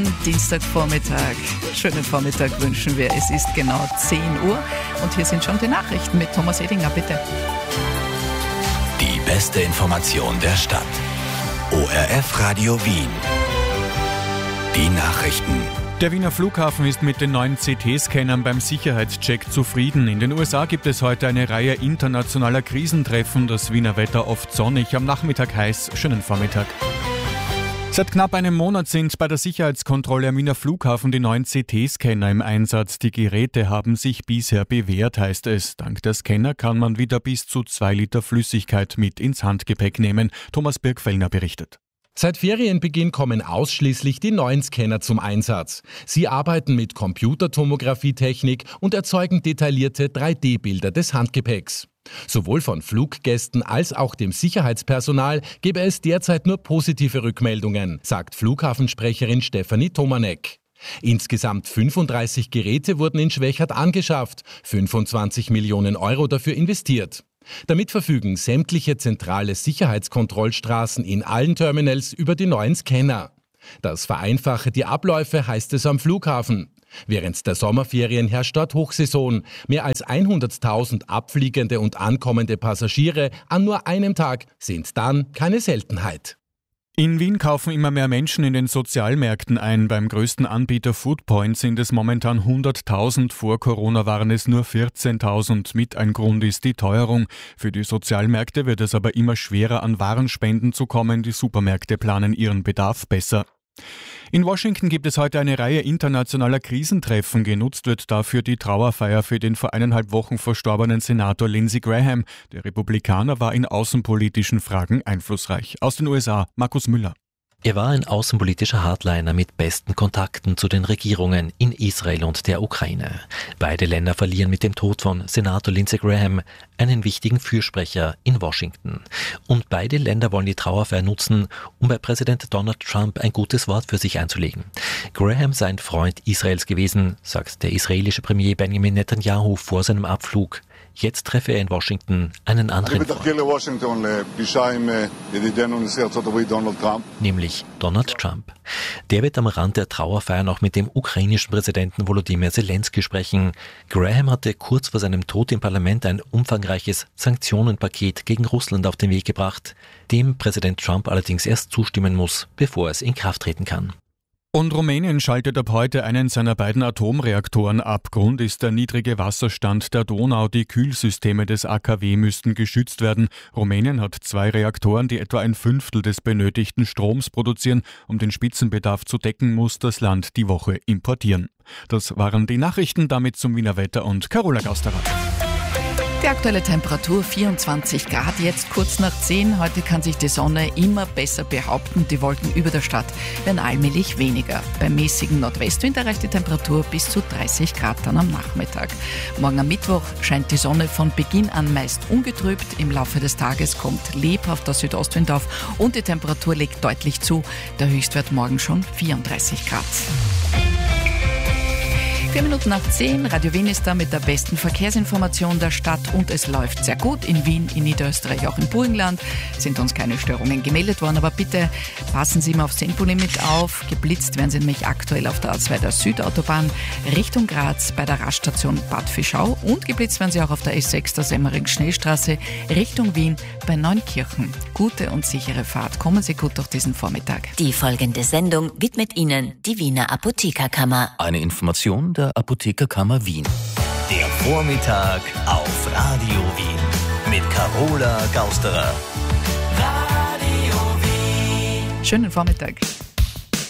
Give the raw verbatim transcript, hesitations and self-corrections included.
Dienstagvormittag. Schönen Vormittag wünschen wir. Es ist genau zehn Uhr und hier sind schon die Nachrichten mit Thomas Edinger, bitte. Die beste Information der Stadt. O R F Radio Wien. Die Nachrichten. Der Wiener Flughafen ist mit den neuen C T-Scannern beim Sicherheitscheck zufrieden. In den U S A gibt es heute eine Reihe internationaler Krisentreffen. Das Wiener Wetter oft sonnig, am Nachmittag heiß. Schönen Vormittag. Seit knapp einem Monat sind bei der Sicherheitskontrolle am Wiener Flughafen die neuen C T-Scanner im Einsatz. Die Geräte haben sich bisher bewährt, heißt es. Dank der Scanner kann man wieder bis zu zwei Liter Flüssigkeit mit ins Handgepäck nehmen. Thomas Birgfellner berichtet. Seit Ferienbeginn kommen ausschließlich die neuen Scanner zum Einsatz. Sie arbeiten mit Computertomographie-Technik und erzeugen detaillierte drei D Bilder des Handgepäcks. Sowohl von Fluggästen als auch dem Sicherheitspersonal gebe es derzeit nur positive Rückmeldungen, sagt Flughafensprecherin Stefanie Tomanek. Insgesamt fünfunddreißig Geräte wurden in Schwechat angeschafft, fünfundzwanzig Millionen Euro dafür investiert. Damit verfügen sämtliche zentrale Sicherheitskontrollstraßen in allen Terminals über die neuen Scanner. Das vereinfache die Abläufe, heißt es am Flughafen. Während der Sommerferien herrscht dort Hochsaison. Mehr als hunderttausend abfliegende und ankommende Passagiere an nur einem Tag sind dann keine Seltenheit. In Wien kaufen immer mehr Menschen in den Sozialmärkten ein. Beim größten Anbieter Foodpoint sind es momentan hunderttausend. Vor Corona waren es nur vierzehntausend. Mit ein Grund ist die Teuerung. Für die Sozialmärkte wird es aber immer schwerer, an Warenspenden zu kommen. Die Supermärkte planen ihren Bedarf besser. In Washington gibt es heute eine Reihe internationaler Krisentreffen. Genutzt wird dafür die Trauerfeier für den vor eineinhalb Wochen verstorbenen Senator Lindsey Graham. Der Republikaner war in außenpolitischen Fragen einflussreich. Aus den U S A, Markus Müller. Er war ein außenpolitischer Hardliner mit besten Kontakten zu den Regierungen in Israel und der Ukraine. Beide Länder verlieren mit dem Tod von Senator Lindsey Graham einen wichtigen Fürsprecher in Washington. Und beide Länder wollen die Trauerfeier nutzen, um bei Präsident Donald Trump ein gutes Wort für sich einzulegen. Graham sei ein Freund Israels gewesen, sagt der israelische Premier Benjamin Netanyahu vor seinem Abflug. Jetzt treffe er in Washington einen anderen Freund, nämlich Donald Trump. Der wird am Rand der Trauerfeier noch mit dem ukrainischen Präsidenten Volodymyr Zelensky sprechen. Graham hatte kurz vor seinem Tod im Parlament ein umfangreiches Sanktionenpaket gegen Russland auf den Weg gebracht, dem Präsident Trump allerdings erst zustimmen muss, bevor es in Kraft treten kann. Und Rumänien schaltet ab heute einen seiner beiden Atomreaktoren ab. Grund ist der niedrige Wasserstand der Donau. Die Kühlsysteme des A K W müssten geschützt werden. Rumänien hat zwei Reaktoren, die etwa ein Fünftel des benötigten Stroms produzieren. Um den Spitzenbedarf zu decken, muss das Land die Woche importieren. Das waren die Nachrichten, damit zum Wiener Wetter und Carola Gausterer. Die aktuelle Temperatur vierundzwanzig Grad, jetzt kurz nach zehn. Heute kann sich die Sonne immer besser behaupten. Die Wolken über der Stadt werden allmählich weniger. Beim mäßigen Nordwestwind erreicht die Temperatur bis zu dreißig Grad dann am Nachmittag. Morgen am Mittwoch scheint die Sonne von Beginn an meist ungetrübt. Im Laufe des Tages kommt lebhaft der Südostwind auf und die Temperatur legt deutlich zu. Der Höchstwert morgen schon vierunddreißig Grad. Vier Minuten nach zehn, Radio Wien ist da mit der besten Verkehrsinformation der Stadt und es läuft sehr gut. In Wien, in Niederösterreich, auch im Burgenland sind uns keine Störungen gemeldet worden, aber bitte passen Sie mal aufs Tempolimit auf. Geblitzt werden Sie nämlich aktuell auf der A zwei der Südautobahn Richtung Graz bei der Raststation Bad Fischau und geblitzt werden Sie auch auf der S sechs der Semmering-Schnellstraße Richtung Wien bei Neunkirchen. Gute und sichere Fahrt. Kommen Sie gut durch diesen Vormittag. Die folgende Sendung widmet Ihnen die Wiener Apothekerkammer. Eine Information der Apothekerkammer Wien. Der Vormittag auf Radio Wien mit Carola Gausterer. Schönen Vormittag.